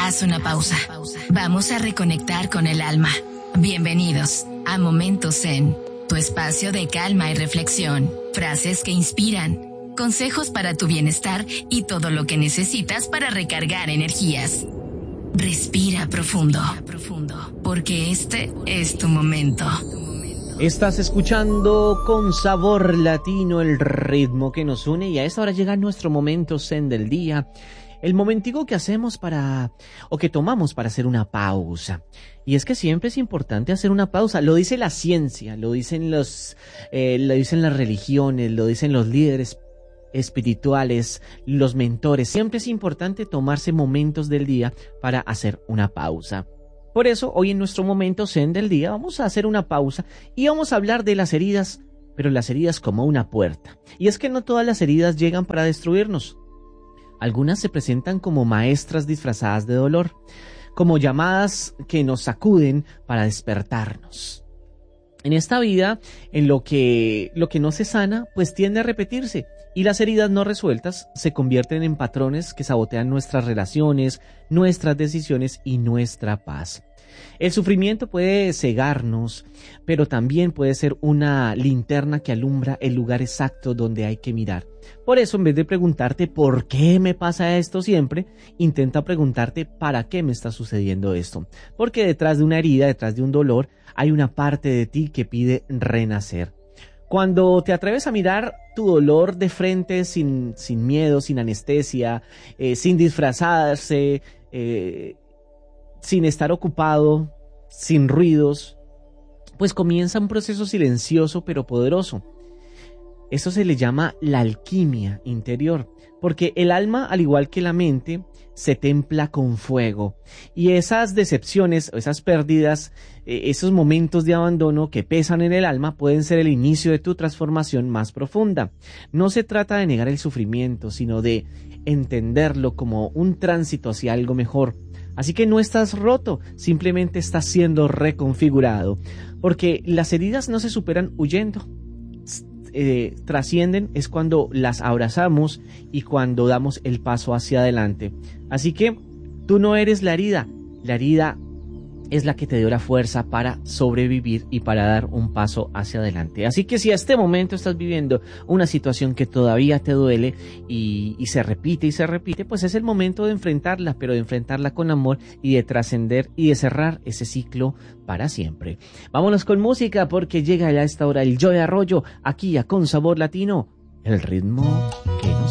Haz una pausa. Vamos a reconectar con el alma. Bienvenidos a Momento Zen, tu espacio de calma y reflexión. Frases que inspiran, consejos para tu bienestar y todo lo que necesitas para recargar energías. Respira profundo, porque este es tu momento. Estás escuchando con sabor latino el ritmo que nos une y a esta hora llega nuestro momento zen del día. El momentico que hacemos que tomamos para hacer una pausa. Y es que siempre es importante hacer una pausa. Lo dice la ciencia, lo dicen lo dicen las religiones, lo dicen los líderes espirituales, los mentores. Siempre es importante tomarse momentos del día para hacer una pausa. Por eso, hoy en nuestro momento zen del día vamos a hacer una pausa y vamos a hablar de las heridas, pero las heridas como una puerta. Y es que no todas las heridas llegan para destruirnos. Algunas se presentan como maestras disfrazadas de dolor, como llamadas que nos sacuden para despertarnos. En esta vida, en lo que no se sana, pues tiende a repetirse, y las heridas no resueltas se convierten en patrones que sabotean nuestras relaciones, nuestras decisiones y nuestra paz. El sufrimiento puede cegarnos, pero también puede ser una linterna que alumbra el lugar exacto donde hay que mirar. Por eso, en vez de preguntarte ¿por qué me pasa esto siempre?, intenta preguntarte ¿para qué me está sucediendo esto? Porque detrás de una herida, detrás de un dolor, hay una parte de ti que pide renacer. Cuando te atreves a mirar tu dolor de frente sin miedo, sin anestesia, sin disfrazarse, sin estar ocupado, sin ruidos, pues comienza un proceso silencioso pero poderoso. Eso se le llama la alquimia interior, porque el alma, al igual que la mente, se templa con fuego. Y esas decepciones, esas pérdidas, esos momentos de abandono que pesan en el alma pueden ser el inicio de tu transformación más profunda. No se trata de negar el sufrimiento, sino de entenderlo como un tránsito hacia algo mejor. Así que no estás roto, simplemente estás siendo reconfigurado, porque las heridas no se superan huyendo. Trascienden es cuando las abrazamos y cuando damos el paso hacia adelante. Así que tú no eres la herida es la que te dio la fuerza para sobrevivir y para dar un paso hacia adelante. Así que si a este momento estás viviendo una situación que todavía te duele y se repite, pues es el momento de enfrentarla, pero de enfrentarla con amor y de trascender y de cerrar ese ciclo para siempre. Vámonos con música porque llega ya a esta hora el Joey Arroyo aquí a Con Sabor Latino, el ritmo que nos